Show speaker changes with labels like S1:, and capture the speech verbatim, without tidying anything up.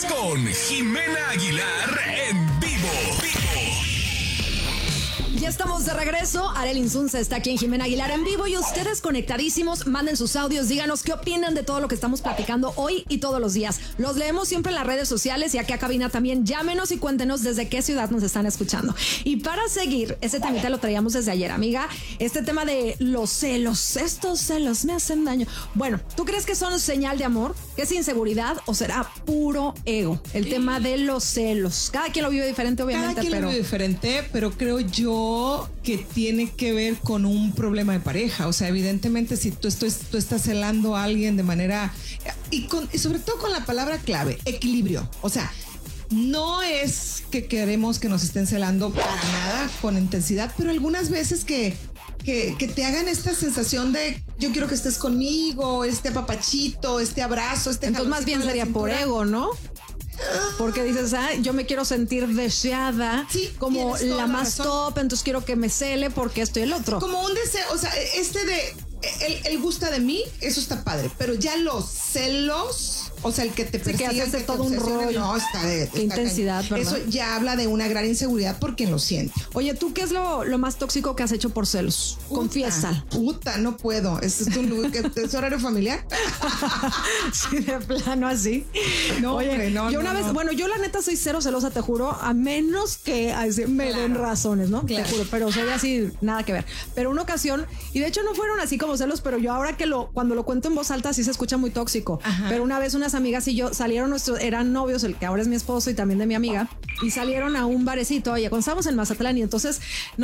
S1: con Jimena Aguilar en vivo.
S2: Ya estamos de regreso. Arely Insunza está aquí en Jimena Aguilar en vivo y ustedes conectadísimos, manden sus audios, díganos qué opinan de todo lo que estamos platicando hoy y todos los días. Los leemos siempre en las redes sociales y aquí a cabina también. Llámenos y cuéntenos desde qué ciudad nos están escuchando. Y para seguir, ese temita lo traíamos desde ayer, amiga. Este tema de los celos, estos celos me hacen daño. Bueno, ¿tú crees que son señal de amor? ¿Que es inseguridad o será puro ego? El sí. tema de los celos. Cada quien lo vive diferente, obviamente.
S3: Cada quien
S2: pero...
S3: lo vive diferente, pero creo yo que tiene que ver con un problema de pareja. O sea, evidentemente si tú, tú, tú estás celando a alguien de manera y, con, y sobre todo con la palabra clave, equilibrio. O sea, no es que queremos que nos estén celando para nada con intensidad, pero algunas veces que Que, que te hagan esta sensación de yo quiero que estés conmigo, este apapachito, este abrazo, este
S2: entonces más bien sería por ego, ¿no? Porque dices, ah, yo me quiero sentir deseada, sí, como la, la más razón. top, entonces quiero que me cele porque esto y el otro.
S3: Como un deseo, o sea, este de él, él gusta de mí, eso está padre, pero ya los celos, o sea, el que te
S2: sí,
S3: persigan,
S2: que hace todo un rollo.
S3: No, está de está
S2: intensidad, ¿verdad?
S3: Eso ya habla de una gran inseguridad por quien lo siente.
S2: Oye, ¿tú qué es lo, lo más tóxico que has hecho por celos?
S3: Puta,
S2: Confiesa.
S3: Puta, no puedo. ¿Es, es, un, ¿es horario familiar?
S2: Sí, de plano así.
S3: No,
S2: Oye,
S3: hombre, no,
S2: yo
S3: no,
S2: una vez,
S3: no.
S2: bueno, yo la neta soy cero celosa, te juro, a menos que así, me claro. den razones, ¿no? Claro. Te juro, pero soy así, nada que ver. Pero una ocasión, y de hecho no fueron así como celos, pero yo ahora que lo, cuando lo cuento en voz alta, sí se escucha muy tóxico. Ajá. Pero una vez unas amigas y yo salieron nuestros, eran novios, el que ahora es mi esposo y también de mi amiga, y salieron a un barecito, oye, cuando estábamos en Mazatlán y entonces